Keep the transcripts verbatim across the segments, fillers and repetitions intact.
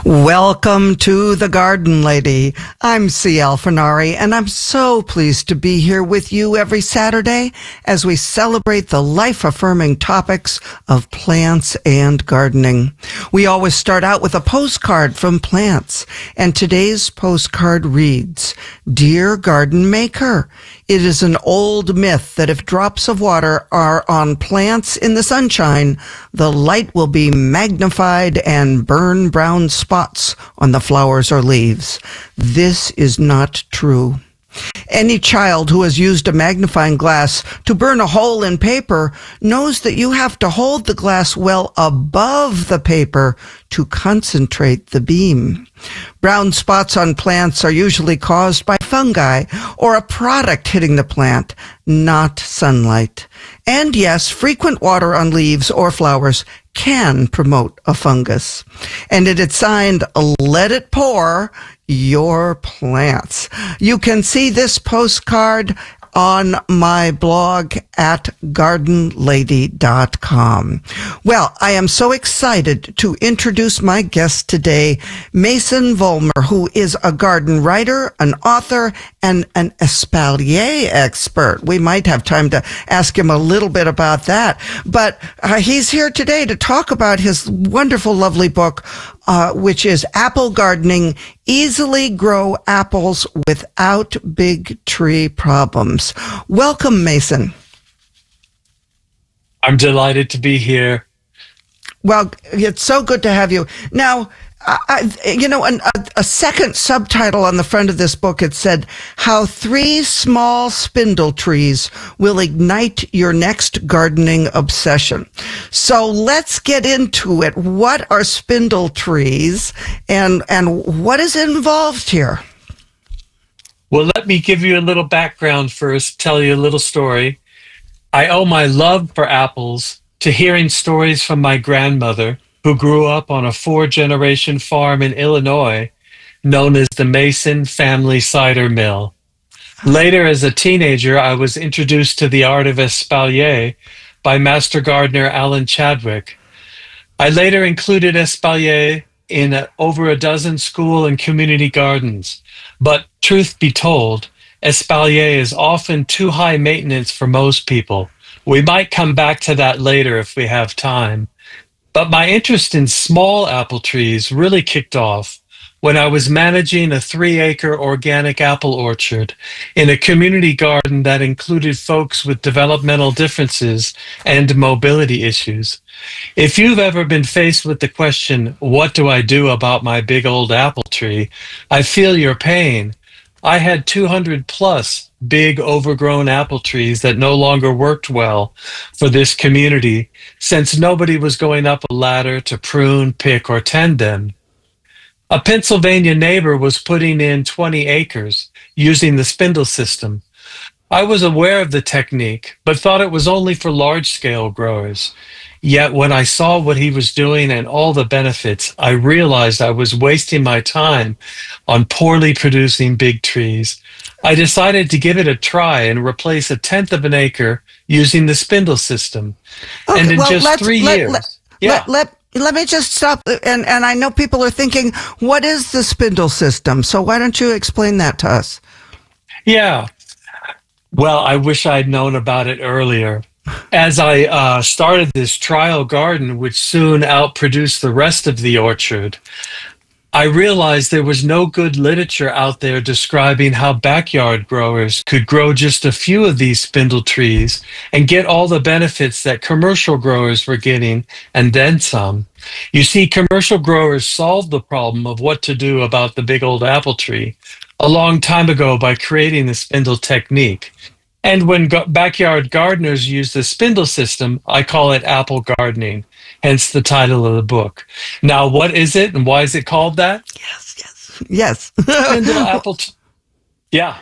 Welcome to The Garden Lady. I'm C L Fenari, and I'm so pleased to be here with you every Saturday as we celebrate the life-affirming topics of plants and gardening. We always start out with a postcard from plants, and today's postcard reads, Dear Garden Maker, it is an old myth that if drops of water are on plants in the sunshine, the light will be magnified and burn brown spots on the flowers or leaves. This is not true. Any child who has used a magnifying glass to burn a hole in paper knows that you have to hold the glass well above the paper to concentrate the beam. Brown spots on plants are usually caused by fungi or a product hitting the plant, not sunlight. And yes, frequent water on leaves or flowers can promote a fungus. And it is signed, Let It Pour Your Plants. You can see this postcard on my blog at garden lady dot com. Well, I am so excited to introduce my guest today, Mason Vollmer, who is a garden writer, an author, and an espalier expert. We might have time to ask him a little bit about that. But uh, he's here today to talk about his wonderful, lovely book, uh, which is Apple Gardening, Easily Grow Apples Without Big Tree Problems. Welcome, Mason. I'm delighted to be here. Well, it's so good to have you. Now, I, you know, an, a, a second subtitle on the front of this book, it said, How Three Small Spindle Trees Will Ignite Your Next Gardening Obsession. So let's get into it. What are spindle trees and, and what is involved here? Well, let me give you a little background first, tell you a little story. I owe my love for apples to hearing stories from my grandmother, who grew up on a four-generation farm in Illinois known as the Mason Family Cider Mill. Later, as a teenager, I was introduced to the art of espalier by master gardener Alan Chadwick. I later included espalier in a, over a dozen school and community gardens. But truth be told, espalier is often too high maintenance for most people. We might come back to that later if we have time. But my interest in small apple trees really kicked off when I was managing a three-acre organic apple orchard in a community garden that included folks with developmental differences and mobility issues. If you've ever been faced with the question, what do I do about my big old apple tree? I feel your pain. I had two hundred plus big overgrown apple trees that no longer worked well for this community since nobody was going up a ladder to prune, pick, or tend them. A Pennsylvania neighbor was putting in twenty acres using the spindle system. I was aware of the technique, but thought it was only for large-scale growers. Yet when I saw what he was doing and all the benefits, I realized I was wasting my time on poorly producing big trees. I decided to give it a try and replace a tenth of an acre using the spindle system. Okay, and in well, just three let, years. Let, yeah. let, let, let me just stop. And, and I know people are thinking, what is the spindle system? So why don't you explain that to us? Yeah. Well, I wish I'd known about it earlier. As I uh, started this trial garden, which soon outproduced the rest of the orchard, I realized there was no good literature out there describing how backyard growers could grow just a few of these spindle trees and get all the benefits that commercial growers were getting, and then some. You see, commercial growers solved the problem of what to do about the big old apple tree a long time ago by creating the spindle technique. And when go- backyard gardeners use the spindle system, I call it apple gardening, hence the title of the book. Now, what is it and why is it called that? Yes, yes, yes. Spindle apple, t- yeah.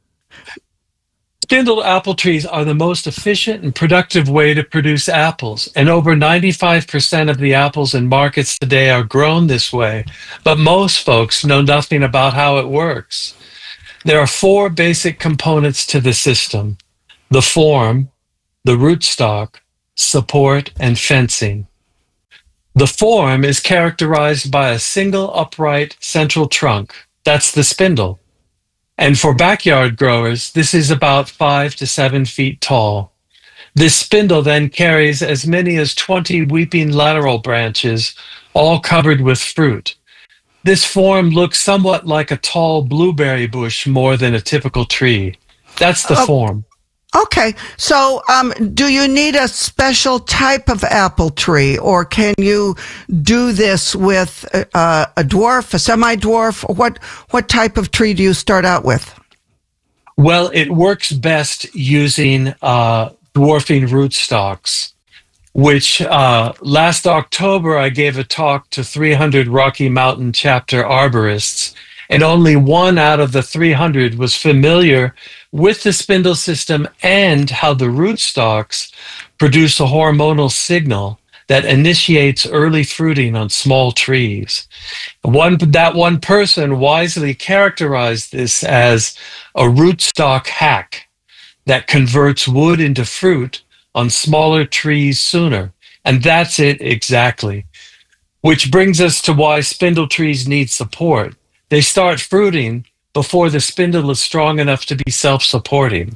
Spindle apple trees are the most efficient and productive way to produce apples, and over ninety-five percent of the apples in markets today are grown this way, but most folks know nothing about how it works. There are four basic components to the system: the form, the rootstock, support, and fencing. The form is characterized by a single upright central trunk. That's the spindle. And for backyard growers, this is about five to seven feet tall. This spindle then carries as many as twenty weeping lateral branches, all covered with fruit. This form looks somewhat like a tall blueberry bush more than a typical tree. That's the Oh, form. okay. So, um, do you need a special type of apple tree, or can you do this with uh, a dwarf, a semi-dwarf? What what type of tree do you start out with? Well, it works best using uh, dwarfing rootstocks, which uh, last October I gave a talk to three hundred Rocky Mountain chapter arborists, and only one out of the three hundred was familiar with the spindle system and how the rootstocks produce a hormonal signal that initiates early fruiting on small trees. One, that one person wisely characterized this as a rootstock hack that converts wood into fruit on smaller trees sooner. And that's it exactly. Which brings us to why spindle trees need support. They start fruiting before the spindle is strong enough to be self-supporting.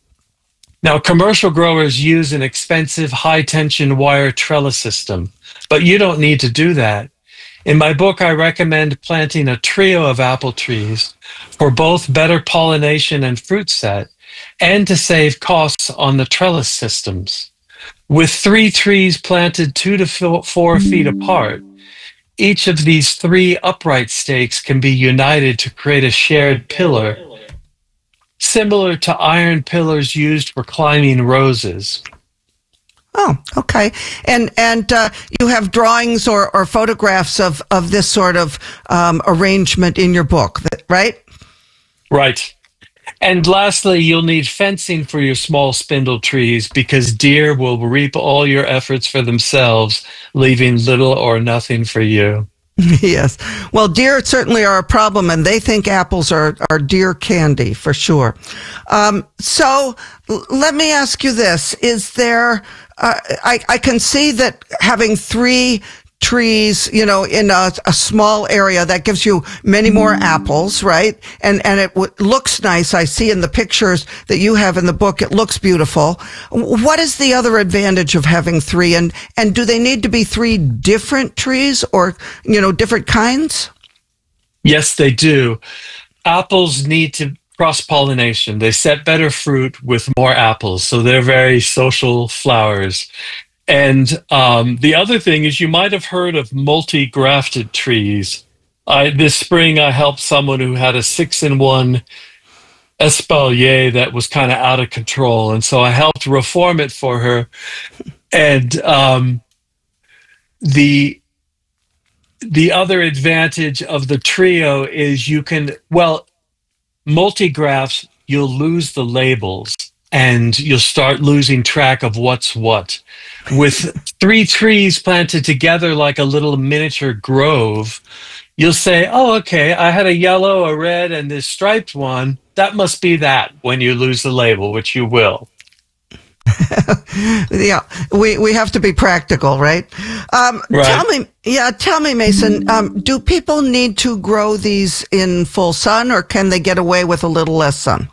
Now, commercial growers use an expensive high-tension wire trellis system, but you don't need to do that. In my book, I recommend planting a trio of apple trees for both better pollination and fruit set, and to save costs on the trellis systems. With three trees planted two to four feet apart, each of these three upright stakes can be united to create a shared pillar, similar to iron pillars used for climbing roses. Oh, okay. And and uh, you have drawings or, or photographs of, of this sort of um, arrangement in your book, right? Right. And lastly, you'll need fencing for your small spindle trees because deer will reap all your efforts for themselves, leaving little or nothing for you. Yes. Well, deer certainly are a problem, and they think apples are, are deer candy for sure. Um, so l- let me ask you this. Is there, uh, I, I can see that having three trees, you know, in a, a small area, that gives you many more apples, right? And and it w- looks nice. I see in the pictures that you have in the book, it looks beautiful. What is the other advantage of having three? And and do they need to be three different trees, or, you know, different kinds? Yes, they do. Apples need to cross-pollination. They set better fruit with more apples, so they're very social flowers. And um, the other thing is, you might have heard of multi-grafted trees. I, this spring, I helped someone who had a six-in-one espalier that was kind of out of control, and so I helped reform it for her. And um, the the other advantage of the trio is you can, well, multi-grafts, you'll lose the labels, and you'll start losing track of what's what. With three trees planted together like a little miniature grove, you'll say, oh, okay, I had a yellow, a red, and this striped one. That must be that when you lose the label, which you will. Yeah, we, we have to be practical, right? Um, Right. Tell me, yeah, tell me, Mason, um, do people need to grow these in full sun, or can they get away with a little less sun?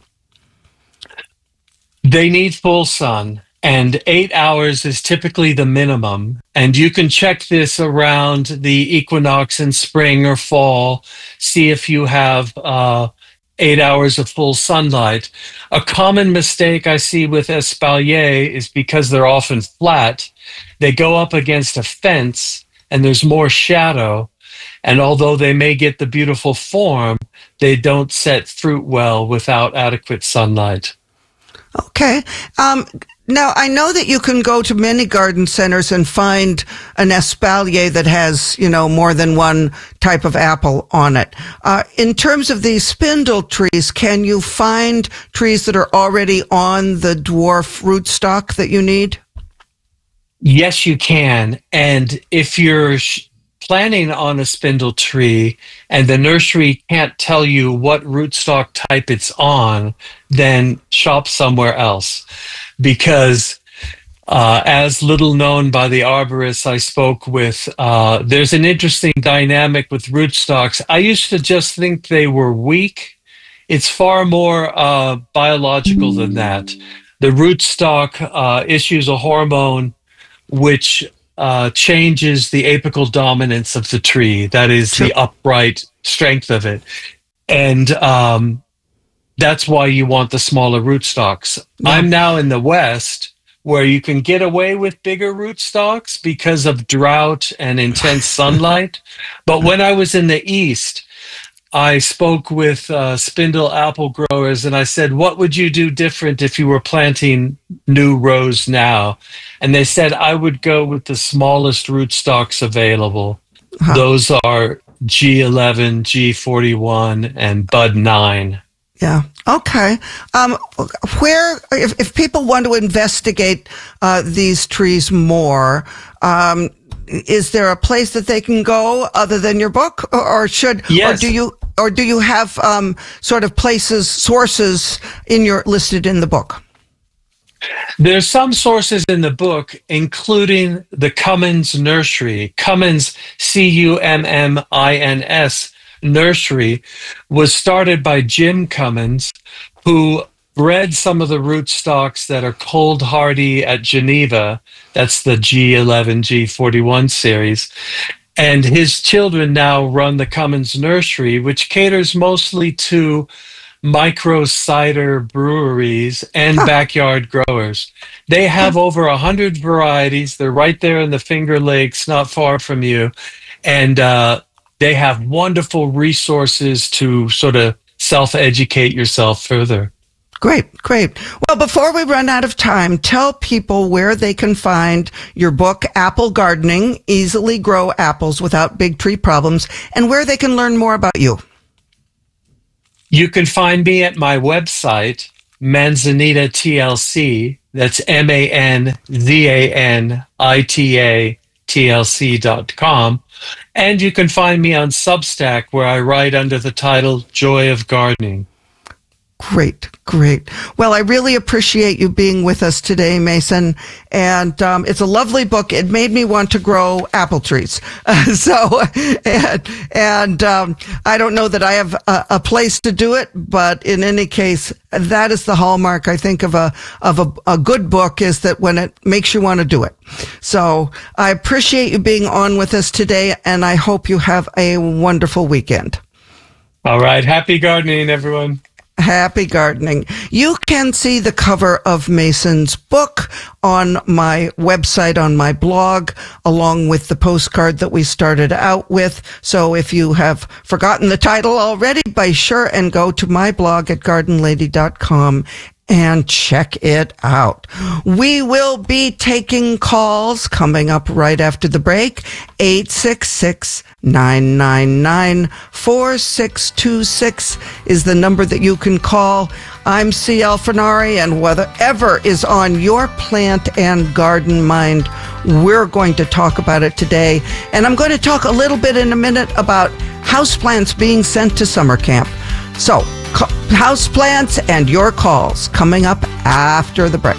They need full sun, and eight hours is typically the minimum. And you can check this around the equinox in spring or fall, see if you have uh, eight hours of full sunlight. A common mistake I see with espalier is because they're often flat, they go up against a fence and there's more shadow. And although they may get the beautiful form, they don't set fruit well without adequate sunlight. Okay. Um, now, I know that you can go to many garden centers and find an espalier that has, you know, more than one type of apple on it. Uh, in terms of these spindle trees, can you find trees that are already on the dwarf rootstock that you need? Yes, you can. And if you're sh- planning on a spindle tree and the nursery can't tell you what rootstock type it's on, then shop somewhere else. Because Uh, as little known by the arborists I spoke with, uh, there's an interesting dynamic with rootstocks. I used to just think they were weak. It's far more uh, biological than that. The rootstock uh, issues a hormone which uh, changes the apical dominance of the tree. That is Sure. the upright strength of it. And um, that's why you want the smaller rootstocks. Yeah. I'm now in the West, where you can get away with bigger rootstocks because of drought and intense sunlight. But when I was in the East, I spoke with uh, spindle apple growers and I said, what would you do different if you were planting new rows now? And they said, I would go with the smallest rootstocks available. Huh. Those are G eleven, G forty-one, and Bud nine. Yeah. Okay. Um, where, if, if people want to investigate uh, these trees more, um, is there a place that they can go other than your book, or, or should, Yes. or do you, or do you have um, sort of places, sources in your listed in the book? There's some sources in the book, including the Cummins Nursery. Cummins, C U M M I N S, Nursery, was started by Jim Cummins, who bred some of the rootstocks that are cold hardy at Geneva. That's the G eleven, G forty-one series. And his children now run the Cummins Nursery, which caters mostly to micro cider breweries and Huh. backyard growers. They have over a hundred varieties. They're right there in the Finger Lakes, not far from you. And uh, they have wonderful resources to sort of self-educate yourself further. Great, great. Well, before we run out of time, tell people where they can find your book, Apple Gardening, Easily Grow Apples Without Big Tree Problems, and where they can learn more about you. You can find me at my website, Manzanita T L C. That's M A N Z A N I T A T L C dot com. And you can find me on Substack, where I write under the title Joy of Gardening. Great, great. Well, I really appreciate you being with us today, Mason. And um, it's a lovely book. It made me want to grow apple trees. Uh, so, and, and um, I don't know that I have a, a place to do it, but in any case, that is the hallmark, I think, of a of a, a good book, is that when it makes you want to do it. So I appreciate you being on with us today, and I hope you have a wonderful weekend. All right. Happy gardening, everyone. Happy gardening. You can see the cover of Mason's book on my website, on my blog, along with the postcard that we started out with. So if you have forgotten the title already, be sure and go to my blog at garden lady dot com and check it out. We will be taking calls coming up right after the break. eight six six, nine nine nine, four six two six is the number that you can call. I'm C L Fernari, and whatever is on your plant and garden mind, we're going to talk about it today. And I'm going to talk a little bit in a minute about houseplants being sent to summer camp. So, houseplants and your calls coming up after the break.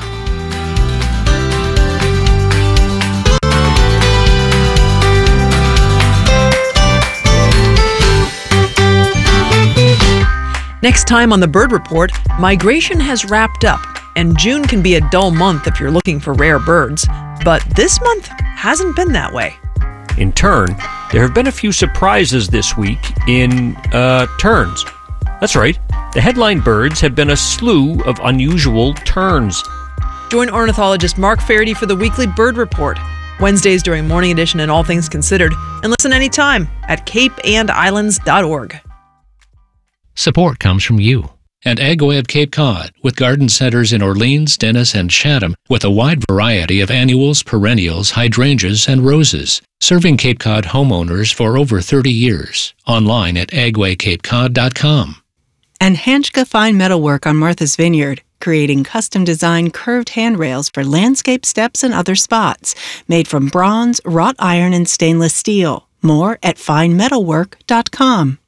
Next time on the Bird Report, migration has wrapped up, and June can be a dull month if you're looking for rare birds. But this month hasn't been that way. In turn, there have been a few surprises this week in, uh, terns. That's right. The headline birds have been a slew of unusual terns. Join ornithologist Mark Faraday for the weekly Bird Report, Wednesdays during Morning Edition and All Things Considered, and listen anytime at cape and islands dot org. Support comes from you and AgWeb Cape Cod, with garden centers in Orleans, Dennis, and Chatham, with a wide variety of annuals, perennials, hydrangeas, and roses, serving Cape Cod homeowners for over thirty years. Online at agway cape cod dot com. And Hanchka Fine Metalwork on Martha's Vineyard, creating custom-designed curved handrails for landscape steps and other spots, made from bronze, wrought iron, and stainless steel. More at fine metalwork dot com.